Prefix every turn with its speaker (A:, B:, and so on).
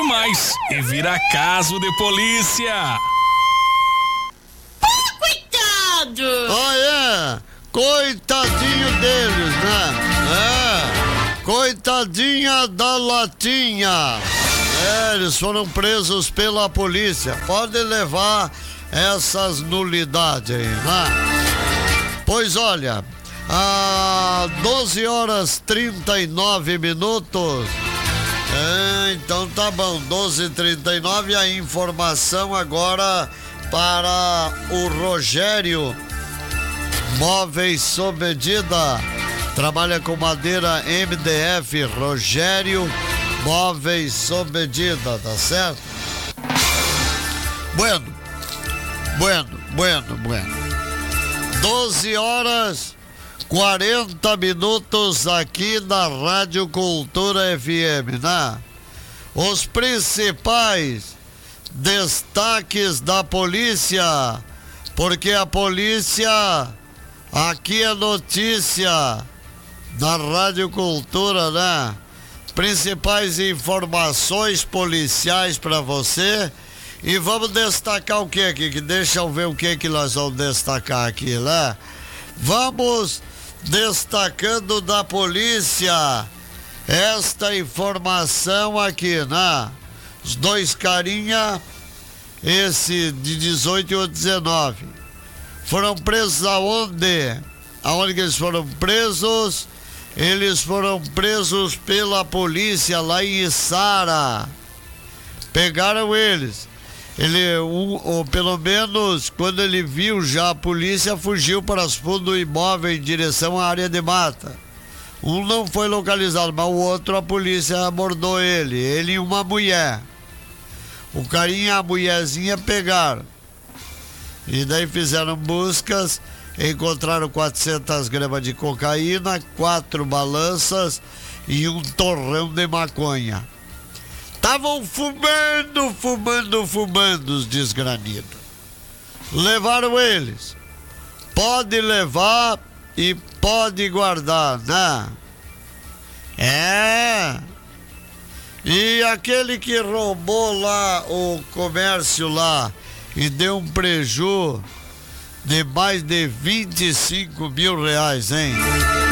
A: demais e vira caso de polícia.
B: Coitado!
C: Coitadinho deles, né? Coitadinha da latinha. Eles foram presos pela polícia. Pode levar essas nulidades aí, né? Pois olha, a 12h39. Então tá bom, 12h39. A informação agora para o Rogério Móveis sob medida. Trabalha com madeira MDF. Rogério Móveis sob medida, tá certo? Bueno. 12h40 aqui na Rádio Cultura FM, né? Os principais destaques da polícia, porque a polícia aqui é notícia na Rádio Cultura, né? Principais informações policiais para você. E vamos destacar o que aqui? Deixa eu ver o que nós vamos destacar aqui, né? Vamos destacando da polícia esta informação aqui, né? Os dois carinha, esse de 18 e o 19, foram presos aonde? Aonde que eles foram presos? Eles foram presos pela polícia lá em Içara. Pegaram eles. Ou pelo menos, quando ele viu já a polícia, fugiu para os fundos do imóvel em direção à área de mata. Um não foi localizado, mas o outro a polícia abordou ele e uma mulher. O carinha e a mulherzinha pegaram. E daí fizeram buscas, encontraram 400 gramas de cocaína, 4 balanças e um torrão de maconha. Estavam fumando os desgranidos. Levaram eles. Pode levar e pode guardar, né? E aquele que roubou lá o comércio lá e deu um prejuízo de mais de 25 mil reais, hein?